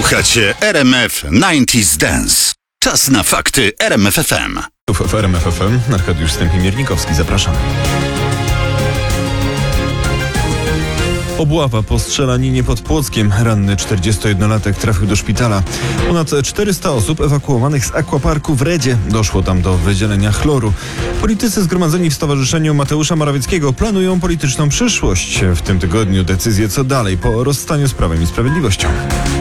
Słuchacie RMF 90s Dance. Czas na fakty RMF FM. W RMF FM Arkadiusz Stępień-Miernikowski, zapraszam. Obława po strzelaninie pod Płockiem. Ranny 41-latek trafił do szpitala. Ponad 400 osób ewakuowanych z aquaparku w Redzie. Doszło tam do wydzielenia chloru. Politycy zgromadzeni w Stowarzyszeniu Mateusza Morawieckiego planują polityczną przyszłość. W tym tygodniu decyzję co dalej po rozstaniu z Prawem i Sprawiedliwością.